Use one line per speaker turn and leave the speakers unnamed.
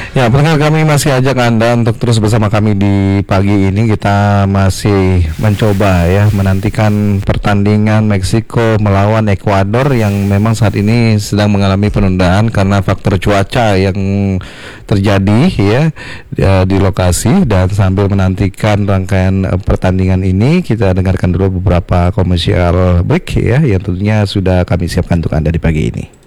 Ya, pendengar kami masih ajak Anda untuk terus bersama kami di pagi ini. Kita masih mencoba ya menantikan pertandingan Meksiko melawan Ekuador yang memang saat ini sedang mengalami penundaan karena faktor cuaca yang terjadi di lokasi. Dan sambil menantikan rangkaian pertandingan ini, kita dengarkan dulu beberapa komersial break ya yang tentunya sudah kami siapkan untuk Anda di pagi ini.